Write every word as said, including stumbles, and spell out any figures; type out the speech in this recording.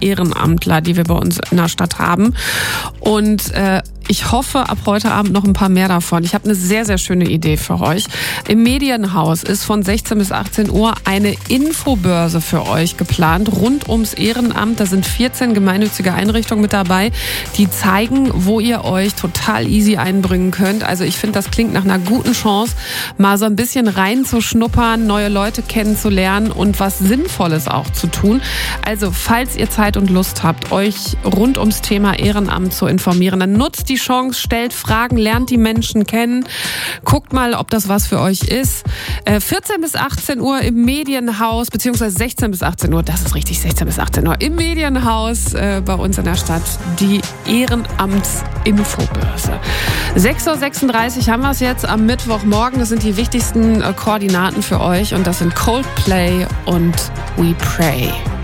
Ehrenamtler, die wir bei uns in der Stadt haben. Und äh, ich hoffe, ab heute Abend noch ein paar mehr davon. Ich habe eine sehr, sehr schöne Idee für euch. Im Medienhaus ist von sechzehn bis achtzehn Uhr eine Infobörse für euch geplant, rund ums Ehrenamt. Da sind vierzehn gemeinnützige Einrichtungen mit dabei, die zeigen, wo ihr euch total easy einbringen könnt. Also ich finde, das klingt nach einer guten Chance, mal so ein bisschen reinzuschnuppern, neue Leute kennenzulernen und was Sinnvolles auch zu tun. Also falls ihr Zeit und Lust habt, euch rund ums Thema Ehrenamt zu informieren, dann nutzt die Chance, stellt Fragen, lernt die Menschen kennen, guckt mal, ob das was für euch ist. Äh, vierzehn bis achtzehn Uhr im Medienhaus, beziehungsweise sechzehn bis achtzehn Uhr, das ist richtig, sechzehn bis achtzehn Uhr im Medienhaus äh, bei uns in der Stadt, die Ehrenamtsinfobörse. sechs Uhr sechsunddreißig haben wir es jetzt am Mittwochmorgen. Das sind die wichtigsten äh, Koordinaten für euch und das sind Coldplay und We Pray.